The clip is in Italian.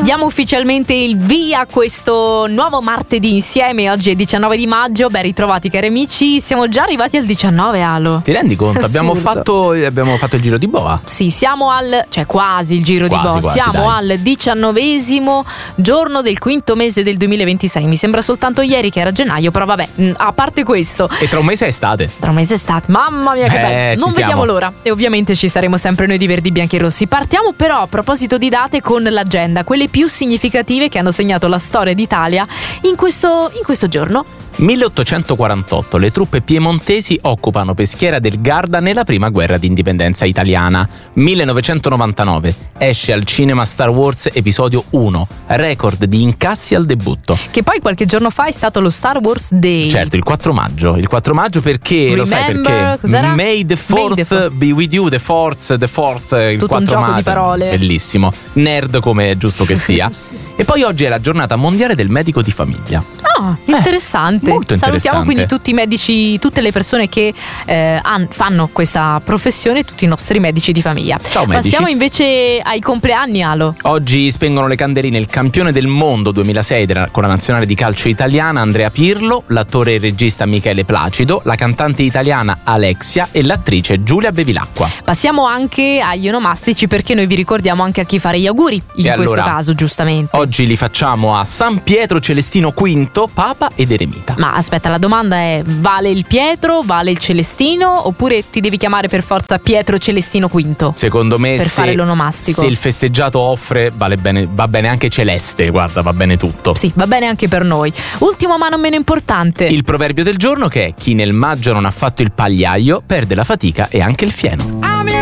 Diamo ufficialmente il via a questo nuovo martedì insieme. Oggi è 19 di maggio, ben ritrovati cari amici. Siamo già arrivati al 19, Alo. Ti rendi conto? Abbiamo fatto il giro di boa. Sì, siamo quasi il giro di boa. Siamo al 19esimo giorno del quinto mese del 2026. Mi sembra soltanto ieri che era gennaio, però vabbè, a parte questo. E tra un mese è estate. Mamma mia che bello. Non vediamo l'ora. E ovviamente ci saremo sempre noi di Verdi, Bianchi e Rossi. Partiamo però a proposito di date con l'agenda, quelle più significative che hanno segnato la storia d'Italia in questo giorno. 1848 le truppe piemontesi occupano Peschiera del Garda nella prima guerra d'indipendenza italiana. 1999 esce al cinema Star Wars episodio 1, record di incassi al debutto. Che poi qualche giorno fa è stato lo Star Wars Day. Certo, il 4 maggio perché Remember, lo sai perché? Cos'era? May the 4th be with you, the fourth, il tutto 4 un gioco maggio. di parole. Bellissimo, nerd come è giusto che sia. Sì. E poi oggi è la giornata mondiale del medico di famiglia. Interessante. Molto interessante. Salutiamo quindi tutti i medici, tutte le persone che fanno questa professione, tutti i nostri medici di famiglia. Ciao medici. Passiamo invece ai compleanni, Alo. Oggi spengono le candeline il campione del mondo 2006 con la nazionale di calcio italiana Andrea Pirlo, l'attore e regista Michele Placido, la cantante italiana Alexia e l'attrice Giulia Bevilacqua. Passiamo anche agli onomastici, perché noi vi ricordiamo anche a chi fare gli auguri in questo caso, giustamente. Oggi li facciamo a San Pietro Celestino V, Papa ed Eremita. Ma aspetta, la domanda è: vale il Pietro, vale il Celestino, oppure ti devi chiamare per forza Pietro Celestino V? Secondo me per fare l'onomastico. Se il festeggiato offre, va bene anche Celeste, guarda, va bene tutto. Sì, va bene anche per noi. Ultimo ma non meno importante, il proverbio del giorno, che è: chi nel maggio non ha fatto il pagliaio perde la fatica e anche il fieno.